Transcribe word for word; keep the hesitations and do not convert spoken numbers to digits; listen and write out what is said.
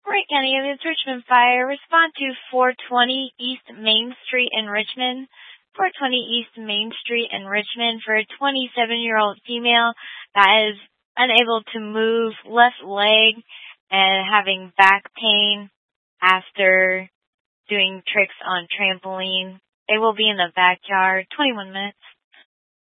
Wright County Ambulance, Richmond Fire. Respond to four twenty East Main Street in Richmond. four twenty East Main Street in Richmond for a twenty-seven-year-old female that is unable to move left leg and having back pain after doing tricks on trampoline. They will be in the backyard. twenty-one minutes.